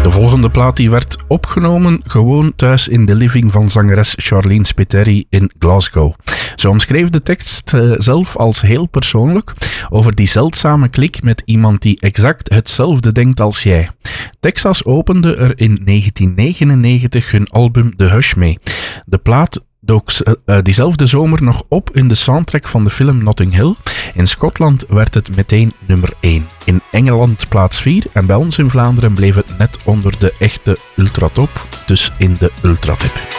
De volgende plaat die werd opgenomen gewoon thuis in de living van zangeres Charlene Spiteri in Glasgow. Ze omschreef de tekst zelf als heel persoonlijk over die zeldzame klik met iemand die exact hetzelfde denkt als jij. Texas opende er in 1999 hun album The Hush mee. De plaat dook diezelfde zomer nog op in de soundtrack van de film Notting Hill. In Schotland werd het meteen nummer 1. In Engeland plaats 4 en bij ons in Vlaanderen bleef het net onder de echte ultratop, dus in de ultratip.